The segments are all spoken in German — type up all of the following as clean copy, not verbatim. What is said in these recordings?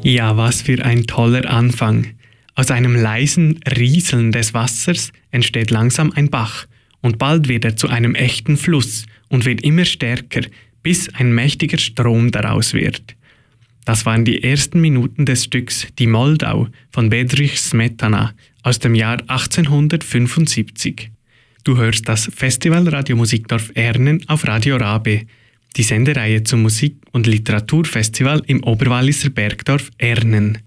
Ja, was für ein toller Anfang. Aus einem leisen Rieseln des Wassers entsteht langsam ein Bach und bald wird er zu einem echten Fluss und wird immer stärker, bis ein mächtiger Strom daraus wird. Das waren die ersten Minuten des Stücks Die Moldau von Bedřich Smetana aus dem Jahr 1875. Du hörst das Festival Radio Musikdorf Ernen auf Radio Rabe, die Sendereihe zum Musik- und Literaturfestival im Oberwalliser Bergdorf Ernen.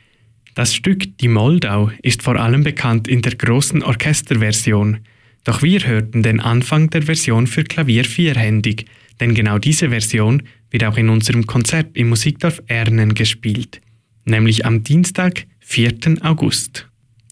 Das Stück Die Moldau ist vor allem bekannt in der großen Orchesterversion, doch wir hörten den Anfang der Version für Klavier vierhändig, denn genau diese Version wird auch in unserem Konzert im Musikdorf Ernen gespielt, nämlich am Dienstag, 4. August.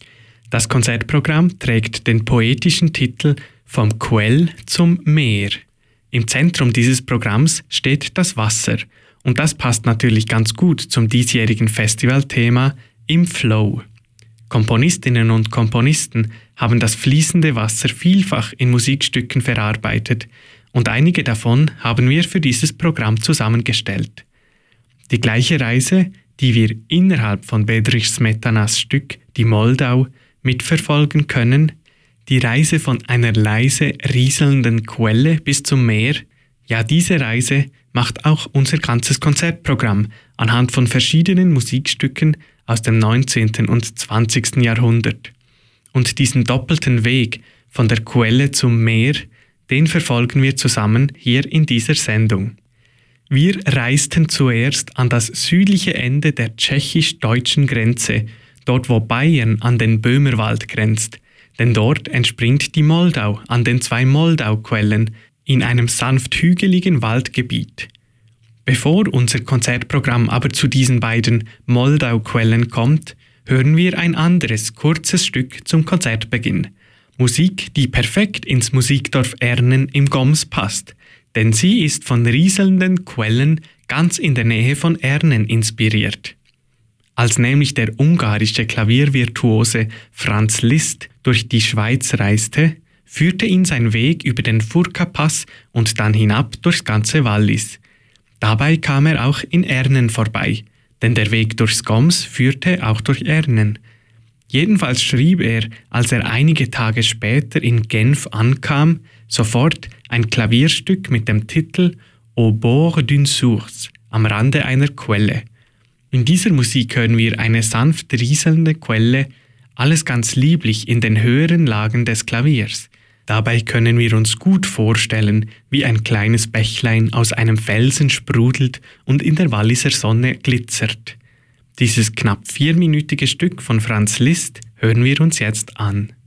Das Konzertprogramm trägt den poetischen Titel Vom Quell zum Meer. Im Zentrum dieses Programms steht das Wasser und das passt natürlich ganz gut zum diesjährigen Festivalthema Im Flow. Komponistinnen und Komponisten haben das fließende Wasser vielfach in Musikstücken verarbeitet und einige davon haben wir für dieses Programm zusammengestellt. Die gleiche Reise, die wir innerhalb von Bedřich Smetanas Stück Die Moldau mitverfolgen können, die Reise von einer leise rieselnden Quelle bis zum Meer, ja, diese Reise macht auch unser ganzes Konzertprogramm anhand von verschiedenen Musikstücken aus dem 19. und 20. Jahrhundert. Und diesen doppelten Weg von der Quelle zum Meer, den verfolgen wir zusammen hier in dieser Sendung. Wir reisten zuerst an das südliche Ende der tschechisch-deutschen Grenze, dort wo Bayern an den Böhmerwald grenzt, denn dort entspringt die Moldau an den zwei Moldauquellen in einem sanft hügeligen Waldgebiet. Bevor unser Konzertprogramm aber zu diesen beiden Moldauquellen kommt, hören wir ein anderes, kurzes Stück zum Konzertbeginn. Musik, die perfekt ins Musikdorf Ernen im Goms passt, denn sie ist von rieselnden Quellen ganz in der Nähe von Ernen inspiriert. Als nämlich der ungarische Klaviervirtuose Franz Liszt durch die Schweiz reiste, führte ihn sein Weg über den Furka-Pass und dann hinab durchs ganze Wallis. Dabei kam er auch in Ernen vorbei, denn der Weg durchs Goms führte auch durch Ernen. Jedenfalls schrieb er, als er einige Tage später in Genf ankam, sofort ein Klavierstück mit dem Titel Au bord d'une source, am Rande einer Quelle. In dieser Musik hören wir eine sanft rieselnde Quelle, alles ganz lieblich in den höheren Lagen des Klaviers. Dabei können wir uns gut vorstellen, wie ein kleines Bächlein aus einem Felsen sprudelt und in der Walliser Sonne glitzert. Dieses knapp 4-minütige Stück von Franz Liszt hören wir uns jetzt an.